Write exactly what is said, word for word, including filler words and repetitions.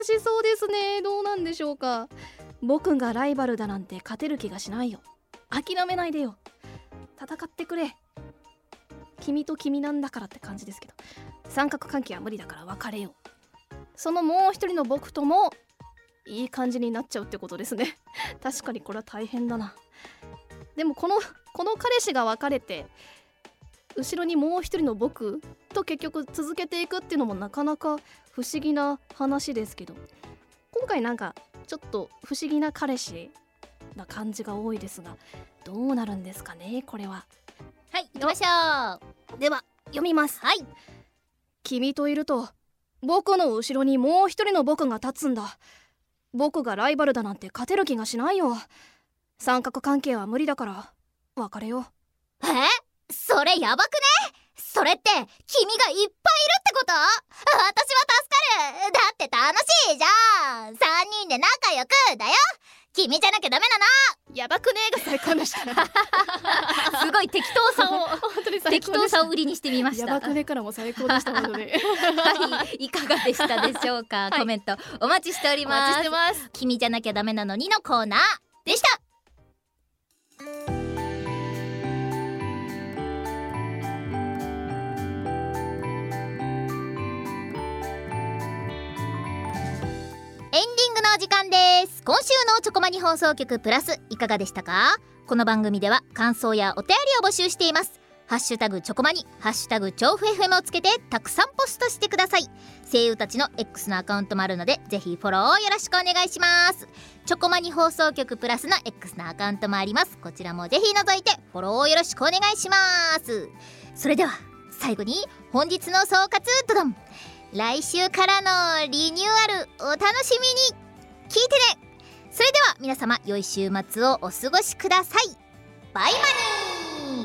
しそうですね。どうなんでしょうか。僕がライバルだなんて勝てる気がしないよ。諦めないでよ。戦ってくれ。君と君なんだからって感じですけど、三角関係は無理だから別れよう。そのもう一人の僕ともいい感じになっちゃうってことですね。確かにこれは大変だな。でもこのこの彼氏が別れて後ろにもう一人の僕と結局続けていくっていうのもなかなか不思議な話ですけど、今回なんかちょっと不思議な彼氏な感じが多いですが、どうなるんですかねこれは。 はい、行きましょう。では読みます。 はい。 君といると僕の後ろにもう一人の僕が立つんだ。僕がライバルだなんて勝てる気がしないよ。三角関係は無理だから別れよう。 え？それやばくね？それって君がいっぱいいるってこと？私は助かる。だって楽しいじゃん。さんにんで仲良くだよ。君じゃなきゃダメなの。 やばくねが最高でした。 すごい適当さを本当に適当さを売りにしてみました。 やばくねからも最高でしたのではい、いかがでしたでしょうか、はい、コメントお待ちしております。 お待ちしてます。 君じゃなきゃダメなのにのコーナーでした。エンディングのお時間です。今週のチョコマニ放送局プラスいかがでしたか？この番組では感想やお便りを募集しています。ハッシュタグチョコマニ、ハッシュタグ調布 エフエム をつけてたくさんポストしてください。声優たちの X のアカウントもあるのでぜひフォローをよろしくお願いします。チョコマニ放送局プラスの X のアカウントもあります。こちらもぜひ覗いてフォローをよろしくお願いします。それでは最後に本日の総括ドドン。来週からのリニューアルお楽しみに聞いてね。それでは皆様良い週末をお過ごしください。バイバイ。